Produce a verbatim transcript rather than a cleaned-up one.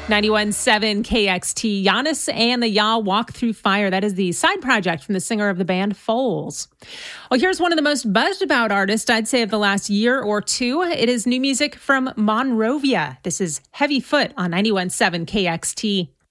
ninety-one point seven K X T, Giannis and the Y'all Walk Through Fire. That is the side project from the singer of the band, Foals. Well, here's one of the most buzzed about artists, I'd say, of the last year or two. It is new music from Monrovia. This is Heavy Foot on ninety-one point seven K X T.